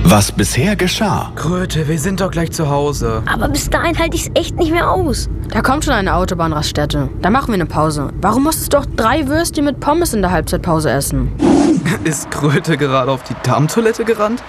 Was bisher geschah. Kröte, wir sind doch gleich zu Hause. Aber bis dahin halte ich's echt nicht mehr aus. Da kommt schon eine Autobahnraststätte. Da machen wir eine Pause. Warum musstest du doch 3 Würstchen mit Pommes in der Halbzeitpause essen? Ist Kröte gerade auf die Darmtoilette gerannt?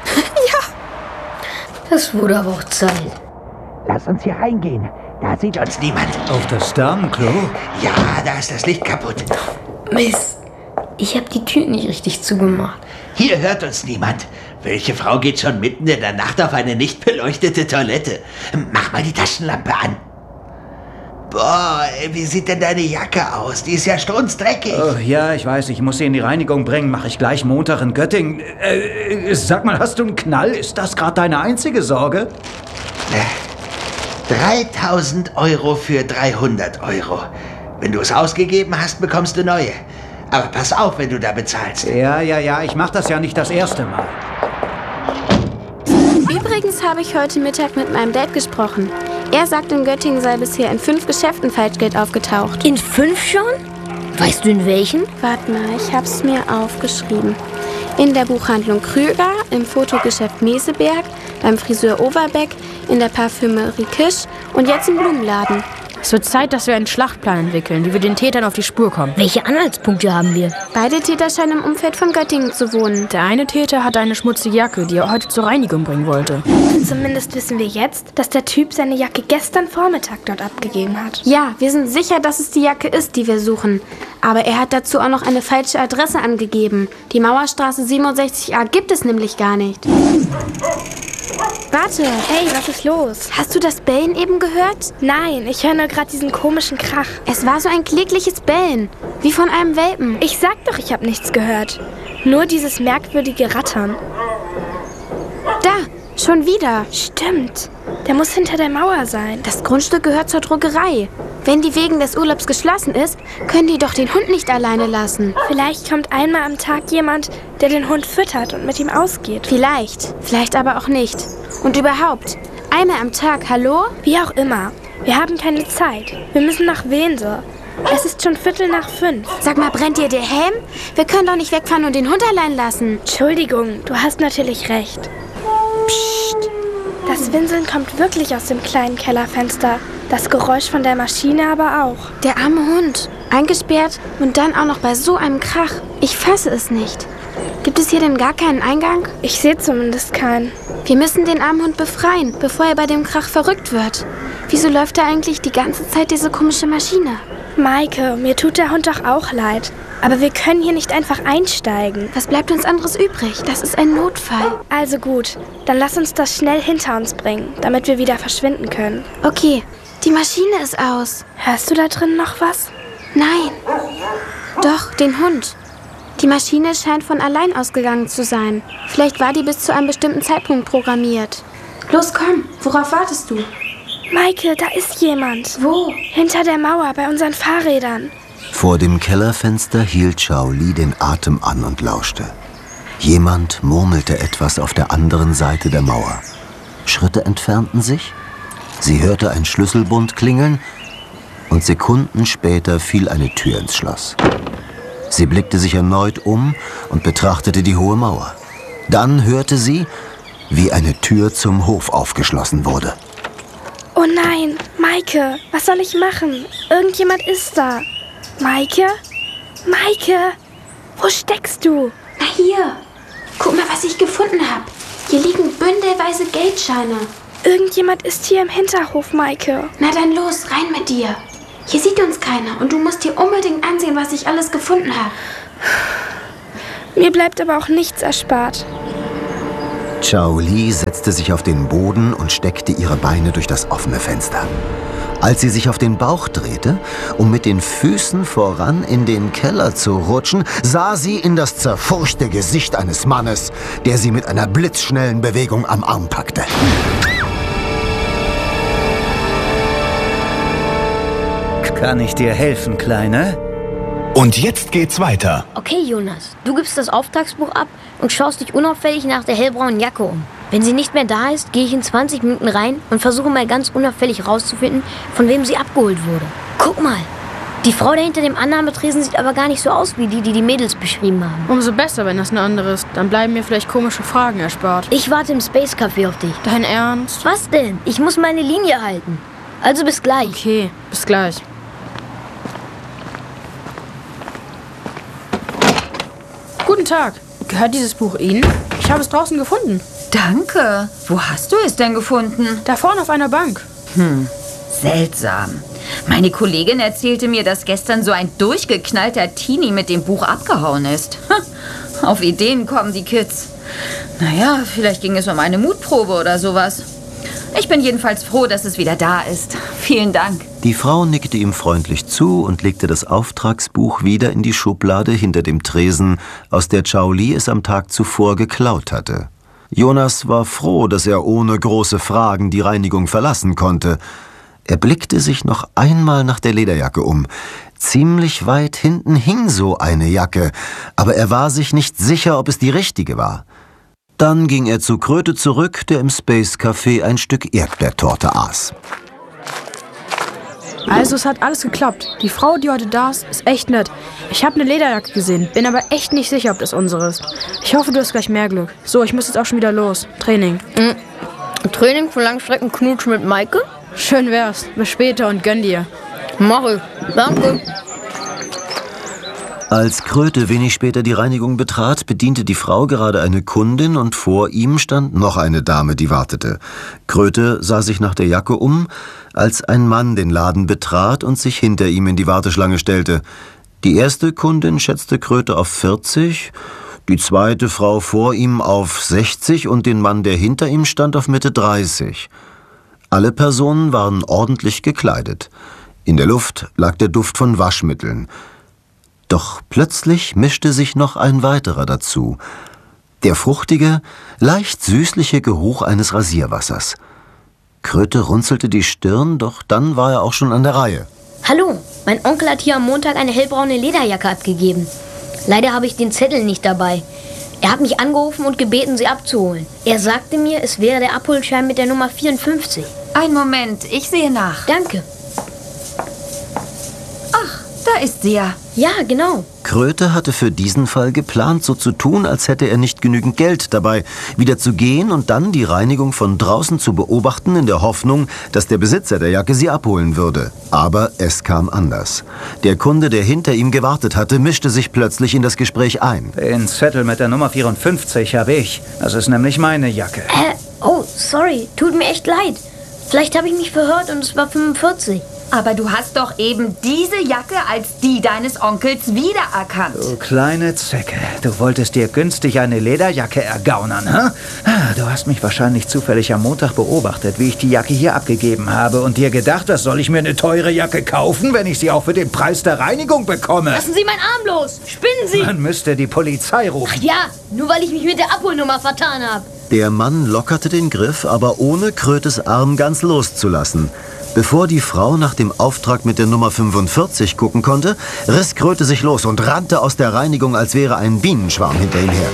Das wurde aber auch Zeit. Lass uns hier reingehen. Da sieht uns niemand. Auf das Damenklo? Ja, da ist das Licht kaputt. Mist. Ich habe die Tür nicht richtig zugemacht. Hier hört uns niemand. Welche Frau geht schon mitten in der Nacht auf eine nicht beleuchtete Toilette? Mach mal die Taschenlampe an. Boah, ey, wie sieht denn deine Jacke aus? Die ist ja strunzdreckig. Oh, ja, ich weiß, ich muss sie in die Reinigung bringen. Mache ich gleich Montag in Göttingen. Sag mal, hast du einen Knall? Ist das gerade deine einzige Sorge? 3.000 Euro für 300 Euro. Wenn du es ausgegeben hast, bekommst du neue. Aber pass auf, wenn du da bezahlst. Ja, ich mache das ja nicht das erste Mal. Übrigens habe ich heute Mittag mit meinem Dad gesprochen. Er sagt, in Göttingen sei bisher in 5 Geschäften Falschgeld aufgetaucht. In 5 schon? Weißt du in welchen? Warte mal, ich hab's mir aufgeschrieben. In der Buchhandlung Krüger, im Fotogeschäft Meseberg, beim Friseur Overbeck, in der Parfümerie Kisch und jetzt im Blumenladen. Es wird Zeit, dass wir einen Schlachtplan entwickeln, wie wir den Tätern auf die Spur kommen. Welche Anhaltspunkte haben wir? Beide Täter scheinen im Umfeld von Göttingen zu wohnen. Der eine Täter hatte eine schmutzige Jacke, die er heute zur Reinigung bringen wollte. Zumindest wissen wir jetzt, dass der Typ seine Jacke gestern Vormittag dort abgegeben hat. Ja, wir sind sicher, dass es die Jacke ist, die wir suchen. Aber er hat dazu auch noch eine falsche Adresse angegeben. Die Mauerstraße 67a gibt es nämlich gar nicht. Warte, hey, was ist los? Hast du das Bellen eben gehört? Nein, ich höre nur gerade diesen komischen Krach. Es war so ein klägliches Bellen, wie von einem Welpen. Ich sag doch, ich habe nichts gehört. Nur dieses merkwürdige Rattern. Da, schon wieder. Stimmt, der muss hinter der Mauer sein. Das Grundstück gehört zur Druckerei. Wenn die wegen des Urlaubs geschlossen ist, können die doch den Hund nicht alleine lassen. Vielleicht kommt einmal am Tag jemand, der den Hund füttert und mit ihm ausgeht. Vielleicht aber auch nicht. Und überhaupt, einmal am Tag, hallo? Wie auch immer, wir haben keine Zeit. Wir müssen nach Weense. Es ist schon 4:45. Sag mal, brennt dir der Helm? Wir können doch nicht wegfahren und den Hund allein lassen. Entschuldigung, du hast natürlich recht. Psst. Das Winseln kommt wirklich aus dem kleinen Kellerfenster. Das Geräusch von der Maschine aber auch. Der arme Hund. Eingesperrt und dann auch noch bei so einem Krach. Ich fasse es nicht. Gibt es hier denn gar keinen Eingang? Ich sehe zumindest keinen. Wir müssen den armen Hund befreien, bevor er bei dem Krach verrückt wird. Wieso läuft da eigentlich die ganze Zeit diese komische Maschine? Maike, mir tut der Hund doch auch leid. Aber wir können hier nicht einfach einsteigen. Was bleibt uns anderes übrig? Das ist ein Notfall. Also gut, dann lass uns das schnell hinter uns bringen, damit wir wieder verschwinden können. Okay, die Maschine ist aus. Hörst du da drin noch was? Nein. Doch, den Hund. Die Maschine scheint von allein ausgegangen zu sein. Vielleicht war die bis zu einem bestimmten Zeitpunkt programmiert. Los, komm. Worauf wartest du? Maike, da ist jemand. Wo? Hinter der Mauer, bei unseren Fahrrädern. Vor dem Kellerfenster hielt Shaoli den Atem an und lauschte. Jemand murmelte etwas auf der anderen Seite der Mauer. Schritte entfernten sich. Sie hörte ein Schlüsselbund klingeln und Sekunden später fiel eine Tür ins Schloss. Sie blickte sich erneut um und betrachtete die hohe Mauer. Dann hörte sie, wie eine Tür zum Hof aufgeschlossen wurde. Oh nein, Maike, was soll ich machen? Irgendjemand ist da. Maike? Maike? Wo steckst du? Na hier. Guck mal, was ich gefunden habe. Hier liegen bündelweise Geldscheine. Irgendjemand ist hier im Hinterhof, Maike. Na dann los, rein mit dir. Hier sieht uns keiner und du musst dir unbedingt ansehen, was ich alles gefunden habe. Mir bleibt aber auch nichts erspart. Shaoli setzte sich auf den Boden und steckte ihre Beine durch das offene Fenster. Als sie sich auf den Bauch drehte, um mit den Füßen voran in den Keller zu rutschen, sah sie in das zerfurchte Gesicht eines Mannes, der sie mit einer blitzschnellen Bewegung am Arm packte. Kann ich dir helfen, Kleine? Und jetzt geht's weiter. Okay, Jonas, du gibst das Auftragsbuch ab und schaust dich unauffällig nach der hellbraunen Jacke um. Wenn sie nicht mehr da ist, gehe ich in 20 Minuten rein und versuche mal ganz unauffällig rauszufinden, von wem sie abgeholt wurde. Guck mal. Die Frau, der hinter dem Annahmetresen, sieht aber gar nicht so aus wie die Mädels beschrieben haben. Umso besser, wenn das eine andere ist. Dann bleiben mir vielleicht komische Fragen erspart. Ich warte im Space Café auf dich. Dein Ernst? Was denn? Ich muss meine Linie halten. Also bis gleich. Okay, bis gleich. Guten Tag. Gehört dieses Buch Ihnen? Ich habe es draußen gefunden. Danke. Wo hast du es denn gefunden? Da vorne auf einer Bank. Seltsam. Meine Kollegin erzählte mir, dass gestern so ein durchgeknallter Teenie mit dem Buch abgehauen ist. Auf Ideen kommen die Kids. Naja, vielleicht ging es um eine Mutprobe oder sowas. Ich bin jedenfalls froh, dass es wieder da ist. Vielen Dank. Die Frau nickte ihm freundlich zu und legte das Auftragsbuch wieder in die Schublade hinter dem Tresen, aus der Chao Li es am Tag zuvor geklaut hatte. Jonas war froh, dass er ohne große Fragen die Reinigung verlassen konnte. Er blickte sich noch einmal nach der Lederjacke um. Ziemlich weit hinten hing so eine Jacke, aber er war sich nicht sicher, ob es die richtige war. Dann ging er zu Kröte zurück, der im Space Café ein Stück Erdbeertorte aß. Also es hat alles geklappt. Die Frau, die heute da ist echt nett. Ich habe eine Lederjacke gesehen, bin aber echt nicht sicher, ob das unsere ist. Ich hoffe, du hast gleich mehr Glück. So, ich muss jetzt auch schon wieder los. Training. Training für Langstreckenknutsch mit Maike? Schön wär's. Bis später und gönn dir. Mach ich. Danke. Als Kröte wenig später die Reinigung betrat, bediente die Frau gerade eine Kundin und vor ihm stand noch eine Dame, die wartete. Kröte sah sich nach der Jacke um, als ein Mann den Laden betrat und sich hinter ihm in die Warteschlange stellte. Die erste Kundin schätzte Kröte auf 40, die zweite Frau vor ihm auf 60 und den Mann, der hinter ihm stand, auf Mitte 30. Alle Personen waren ordentlich gekleidet. In der Luft lag der Duft von Waschmitteln. Doch plötzlich mischte sich noch ein weiterer dazu. Der fruchtige, leicht süßliche Geruch eines Rasierwassers. Kröte runzelte die Stirn, doch dann war er auch schon an der Reihe. Hallo, mein Onkel hat hier am Montag eine hellbraune Lederjacke abgegeben. Leider habe ich den Zettel nicht dabei. Er hat mich angerufen und gebeten, sie abzuholen. Er sagte mir, es wäre der Abholschein mit der Nummer 54. Einen Moment, ich sehe nach. Danke. Ach, da ist sie ja. Ja, genau. Kröte hatte für diesen Fall geplant, so zu tun, als hätte er nicht genügend Geld dabei, wieder zu gehen und dann die Reinigung von draußen zu beobachten, in der Hoffnung, dass der Besitzer der Jacke sie abholen würde. Aber es kam anders. Der Kunde, der hinter ihm gewartet hatte, mischte sich plötzlich in das Gespräch ein. Den Zettel mit der Nummer 54 habe ich. Das ist nämlich meine Jacke. Oh, sorry, tut mir echt leid. Vielleicht habe ich mich verhört und es war 45. Aber du hast doch eben diese Jacke als die deines Onkels wiedererkannt. Du kleine Zecke, du wolltest dir günstig eine Lederjacke ergaunern, hä? Du hast mich wahrscheinlich zufällig am Montag beobachtet, wie ich die Jacke hier abgegeben habe und dir gedacht, was soll ich mir eine teure Jacke kaufen, wenn ich sie auch für den Preis der Reinigung bekomme? Lassen Sie meinen Arm los! Spinnen Sie! Man müsste die Polizei rufen. Ach ja, nur weil ich mich mit der Abholnummer vertan habe. Der Mann lockerte den Griff, aber ohne Krötes Arm ganz loszulassen. Bevor die Frau nach dem Auftrag mit der Nummer 45 gucken konnte, riss Kröte sich los und rannte aus der Reinigung, als wäre ein Bienenschwarm hinter ihm her.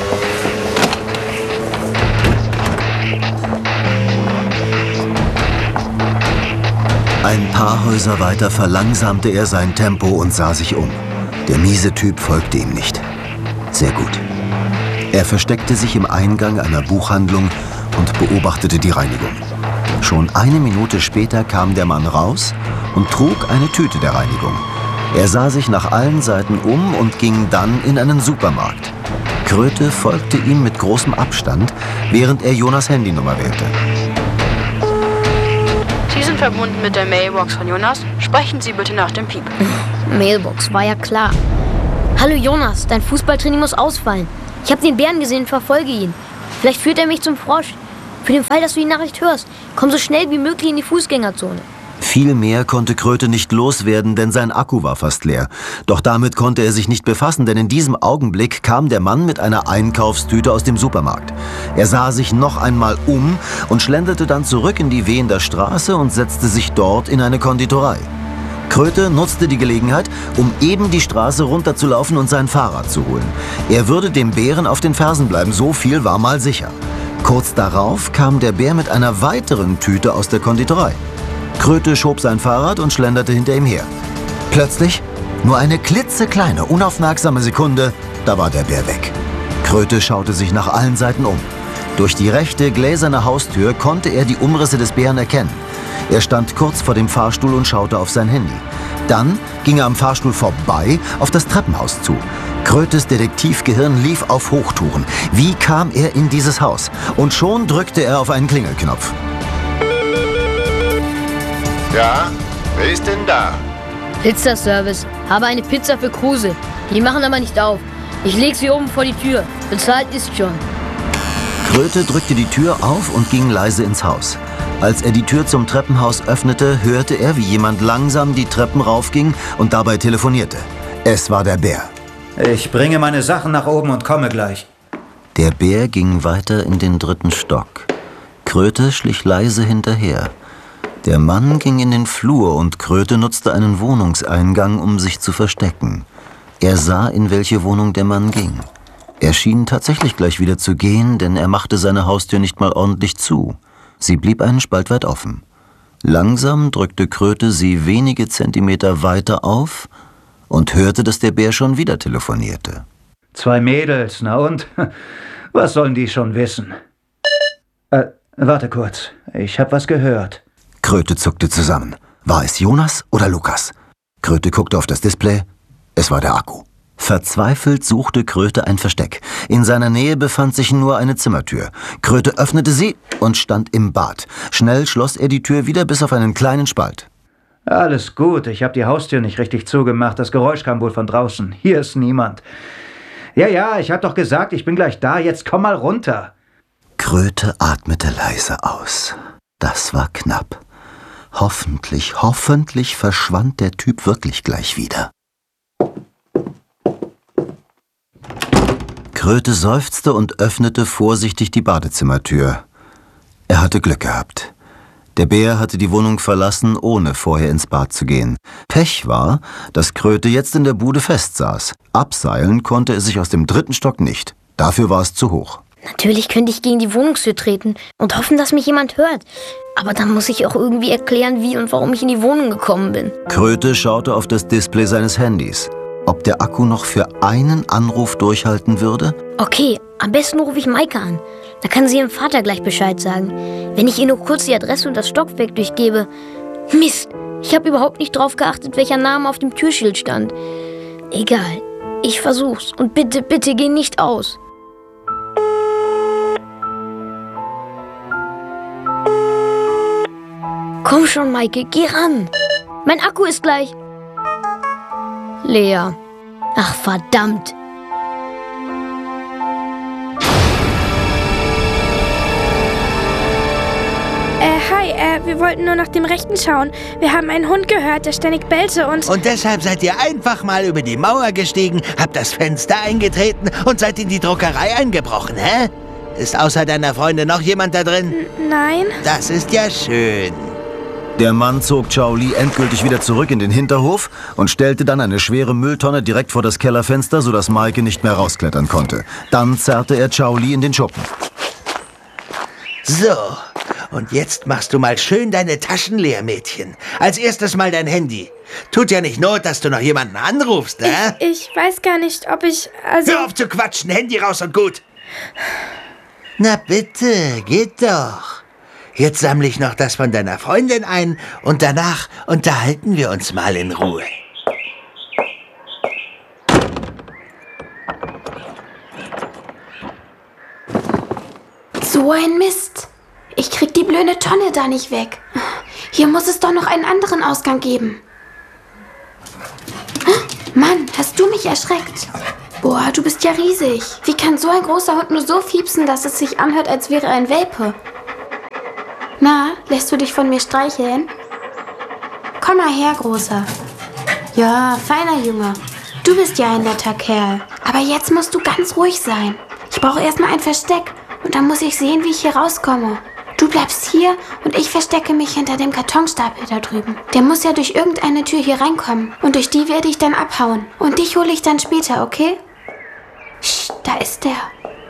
Ein paar Häuser weiter verlangsamte er sein Tempo und sah sich um. Der miese Typ folgte ihm nicht. Sehr gut. Er versteckte sich im Eingang einer Buchhandlung und beobachtete die Reinigung. Schon eine Minute später kam der Mann raus und trug eine Tüte der Reinigung. Er sah sich nach allen Seiten um und ging dann in einen Supermarkt. Kröte folgte ihm mit großem Abstand, während er Jonas' Handynummer wählte. Sie sind verbunden mit der Mailbox von Jonas. Sprechen Sie bitte nach dem Piep. Mailbox, war ja klar. Hallo Jonas, dein Fußballtraining muss ausfallen. Ich habe den Bären gesehen, verfolge ihn. Vielleicht führt er mich zum Frosch. Für den Fall, dass du die Nachricht hörst, komm so schnell wie möglich in die Fußgängerzone. Viel mehr konnte Kröte nicht loswerden, denn sein Akku war fast leer. Doch damit konnte er sich nicht befassen, denn in diesem Augenblick kam der Mann mit einer Einkaufstüte aus dem Supermarkt. Er sah sich noch einmal um und schlenderte dann zurück in die Wehender Straße und setzte sich dort in eine Konditorei. Kröte nutzte die Gelegenheit, um eben die Straße runterzulaufen und sein Fahrrad zu holen. Er würde dem Bären auf den Fersen bleiben, so viel war mal sicher. Kurz darauf kam der Bär mit einer weiteren Tüte aus der Konditorei. Kröte schob sein Fahrrad und schlenderte hinter ihm her. Plötzlich Nur eine klitzekleine, unaufmerksame Sekunde, da war der Bär weg. Kröte schaute sich nach allen Seiten um. Durch die rechte gläserne Haustür konnte er die Umrisse des Bären erkennen. Er stand kurz vor dem Fahrstuhl und schaute auf sein Handy. Dann ging er am Fahrstuhl vorbei auf das Treppenhaus zu. Krötes Detektivgehirn lief auf Hochtouren. Wie kam er in dieses Haus? Und schon drückte er auf einen Klingelknopf. Ja, wer ist denn da? Pizzaservice. Habe eine Pizza für Kruse. Die machen aber nicht auf. Ich leg sie oben vor die Tür. Bezahlt ist schon. Kröte drückte die Tür auf und ging leise ins Haus. Als er die Tür zum Treppenhaus öffnete, hörte er, wie jemand langsam die Treppen raufging und dabei telefonierte. Es war der Bär. Ich bringe meine Sachen nach oben und komme gleich. Der Bär ging weiter in den 3. Stock. Kröte schlich leise hinterher. Der Mann ging in den Flur und Kröte nutzte einen Wohnungseingang, um sich zu verstecken. Er sah, in welche Wohnung der Mann ging. Er schien tatsächlich gleich wieder zu gehen, denn er machte seine Haustür nicht mal ordentlich zu. Sie blieb einen Spalt weit offen. Langsam drückte Kröte sie wenige Zentimeter weiter auf und hörte, dass der Bär schon wieder telefonierte. 2 Mädels, na und? Was sollen die schon wissen? Warte kurz, ich hab was gehört. Kröte zuckte zusammen. War es Jonas oder Lukas? Kröte guckte auf das Display. Es war der Akku. Verzweifelt suchte Kröte ein Versteck. In seiner Nähe befand sich nur eine Zimmertür. Kröte öffnete sie und stand im Bad. Schnell schloss er die Tür wieder bis auf einen kleinen Spalt. Alles gut, ich habe die Haustür nicht richtig zugemacht. Das Geräusch kam wohl von draußen. Hier ist niemand. Ja, ich hab doch gesagt, ich bin gleich da. Jetzt komm mal runter. Kröte atmete leise aus. Das war knapp. Hoffentlich verschwand der Typ wirklich gleich wieder. Kröte seufzte und öffnete vorsichtig die Badezimmertür. Er hatte Glück gehabt. Der Bär hatte die Wohnung verlassen, ohne vorher ins Bad zu gehen. Pech war, dass Kröte jetzt in der Bude festsaß. Abseilen konnte er sich aus dem 3. Stock nicht. Dafür war es zu hoch. Natürlich könnte ich gegen die Wohnungstür treten und hoffen, dass mich jemand hört. Aber dann muss ich auch irgendwie erklären, wie und warum ich in die Wohnung gekommen bin. Kröte schaute auf das Display seines Handys. Ob der Akku noch für einen Anruf durchhalten würde? Okay, am besten rufe ich Maike an. Da kann sie ihrem Vater gleich Bescheid sagen. Wenn ich ihr nur kurz die Adresse und das Stockwerk durchgebe. Mist, ich habe überhaupt nicht drauf geachtet, welcher Name auf dem Türschild stand. Egal, ich versuch's. Und bitte, bitte geh nicht aus. Komm schon, Maike, geh ran. Mein Akku ist gleich leer. Ach, verdammt. Hi, wir wollten nur nach dem Rechten schauen. Wir haben einen Hund gehört, der ständig bellte und... Und deshalb seid ihr einfach mal über die Mauer gestiegen, habt das Fenster eingetreten und seid in die Druckerei eingebrochen, hä? Ist außer deiner Freundin noch jemand da drin? Nein. Das ist ja schön. Der Mann zog Chao Li endgültig wieder zurück in den Hinterhof und stellte dann eine schwere Mülltonne direkt vor das Kellerfenster, sodass Maike nicht mehr rausklettern konnte. Dann zerrte er Chao Li in den Schuppen. So, und jetzt machst du mal schön deine Taschen leer, Mädchen. Als erstes mal dein Handy. Tut ja nicht Not, dass du noch jemanden anrufst, Ich weiß gar nicht, ob ich... Hör auf zu quatschen, Handy raus und gut. Na bitte, geht doch. Jetzt sammle ich noch das von deiner Freundin ein und danach unterhalten wir uns mal in Ruhe. So ein Mist. Ich krieg die blöde Tonne da nicht weg. Hier muss es doch noch einen anderen Ausgang geben. Mann, hast du mich erschreckt? Boah, du bist ja riesig. Wie kann so ein großer Hund nur so fiepsen, dass es sich anhört, als wäre er ein Welpe? Na, lässt du dich von mir streicheln? Komm mal her, Großer. Ja, feiner Junge. Du bist ja ein netter Kerl. Aber jetzt musst du ganz ruhig sein. Ich brauche erstmal ein Versteck und dann muss ich sehen, wie ich hier rauskomme. Du bleibst hier und ich verstecke mich hinter dem Kartonstapel da drüben. Der muss ja durch irgendeine Tür hier reinkommen und durch die werde ich dann abhauen. Und dich hole ich dann später, okay? Psst, da ist der.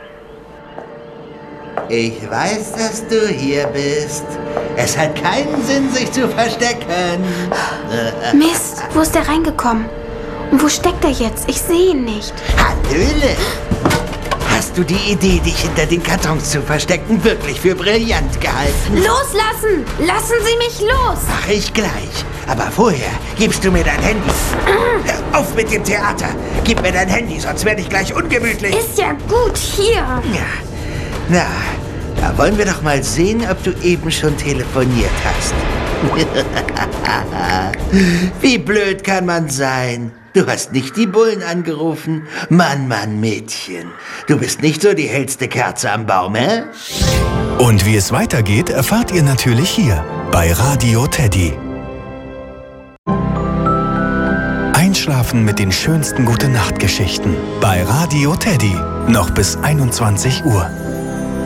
Ich weiß, dass du hier bist. Es hat keinen Sinn, sich zu verstecken. Mist, wo ist der reingekommen? Wo steckt er jetzt? Ich sehe ihn nicht. Hallöle! Hast du die Idee, dich hinter den Kartons zu verstecken, wirklich für brillant gehalten? Loslassen! Lassen Sie mich los! Mach ich gleich. Aber vorher gibst du mir dein Handy. Hör auf mit dem Theater. Gib mir dein Handy, sonst werde ich gleich ungemütlich. Ist ja gut, hier. Ja. Na, da wollen wir doch mal sehen, ob du eben schon telefoniert hast. Wie blöd kann man sein? Du hast nicht die Bullen angerufen. Mann, Mann, Mädchen. Du bist nicht so die hellste Kerze am Baum, hä? Und wie es weitergeht, erfahrt ihr natürlich hier bei Radio Teddy. Einschlafen mit den schönsten Gute-Nacht-Geschichten bei Radio Teddy. Noch bis 21 Uhr.